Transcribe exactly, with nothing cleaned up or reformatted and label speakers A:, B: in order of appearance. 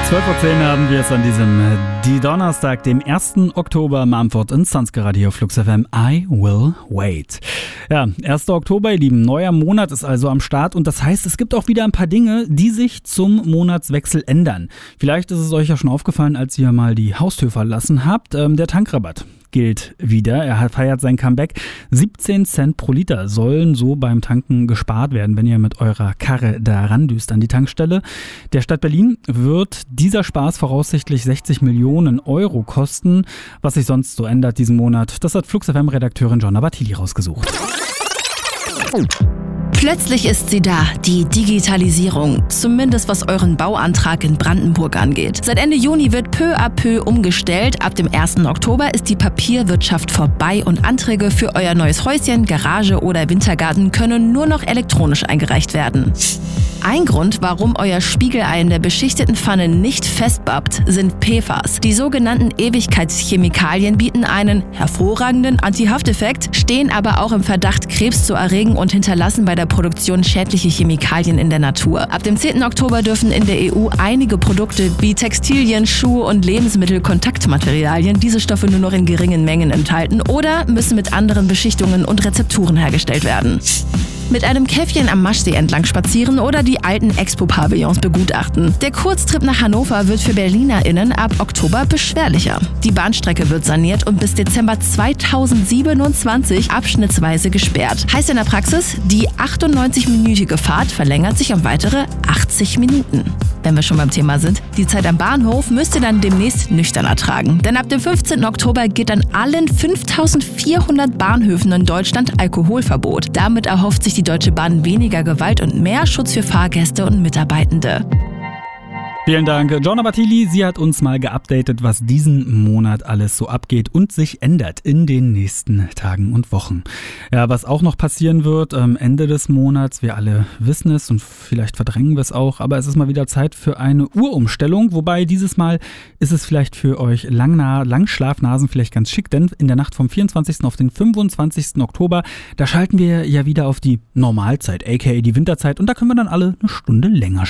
A: zwölf Uhr zehn haben wir es an diesem die Donnerstag, dem ersten Oktober, Mumford und Sons gerade hier auf Flux F M. I will wait. Ja, erster Oktober, ihr Lieben, neuer Monat ist also am Start und das heißt, es gibt auch wieder ein paar Dinge, die sich zum Monatswechsel ändern. Vielleicht ist es euch ja schon aufgefallen, als ihr mal die Haustür verlassen habt, ähm, der Tankrabatt gilt wieder. Er feiert sein Comeback. siebzehn Cent pro Liter sollen so beim Tanken gespart werden, wenn ihr mit eurer Karre da randüst an die Tankstelle. Der Stadt Berlin wird dieser Spaß voraussichtlich sechzig Millionen Euro kosten. Was sich sonst so ändert diesen Monat, das hat Flux F M-Redakteurin Gianna Battili rausgesucht.
B: Plötzlich ist sie da, die Digitalisierung, zumindest was euren Bauantrag in Brandenburg angeht. Seit Ende Juni wird peu à peu umgestellt. Ab dem ersten Oktober ist die Papierwirtschaft vorbei und Anträge für euer neues Häuschen, Garage oder Wintergarten können nur noch elektronisch eingereicht werden. Ein Grund, warum euer Spiegelei in der beschichteten Pfanne nicht festbappt, sind P F A S. Die sogenannten Ewigkeitschemikalien bieten einen hervorragenden Anti-Hafteffekt, stehen aber auch im Verdacht, Krebs zu erregen und hinterlassen bei der Produktion schädliche Chemikalien in der Natur. Ab dem zehnten Oktober dürfen in der E U einige Produkte wie Textilien, Schuhe und Lebensmittelkontaktmaterialien diese Stoffe nur noch in geringen Mengen enthalten oder müssen mit anderen Beschichtungen und Rezepturen hergestellt werden. Mit einem Käffchen am Maschsee entlang spazieren oder die alten Expo-Pavillons begutachten. Der Kurztrip nach Hannover wird für BerlinerInnen ab Oktober beschwerlicher. Die Bahnstrecke wird saniert und bis Dezember zweitausendsiebenundzwanzig abschnittsweise gesperrt. Heißt in der Praxis, die achtundneunzig-minütige Fahrt verlängert sich um weitere achtzig Minuten. Wenn wir schon beim Thema sind, die Zeit am Bahnhof müsst ihr dann demnächst nüchtern ertragen. Denn ab dem fünfzehnten Oktober gilt an allen fünftausendvierhundert Bahnhöfen in Deutschland Alkoholverbot. Damit erhofft sich die Deutsche Bahn weniger Gewalt und mehr Schutz für Fahrgäste und Mitarbeitende.
A: Vielen Dank, Gianna Battili. Sie hat uns mal geupdatet, was diesen Monat alles so abgeht und sich ändert in den nächsten Tagen und Wochen. Ja, was auch noch passieren wird am Ende des Monats, wir alle wissen es und vielleicht verdrängen wir es auch, aber es ist mal wieder Zeit für eine Uhrumstellung, wobei dieses Mal ist es vielleicht für euch Langna- Langschlafnasen vielleicht ganz schick, denn in der Nacht vom vierundzwanzigsten auf den fünfundzwanzigsten Oktober, da schalten wir ja wieder auf die Normalzeit, aka die Winterzeit, und da können wir dann alle eine Stunde länger schlafen.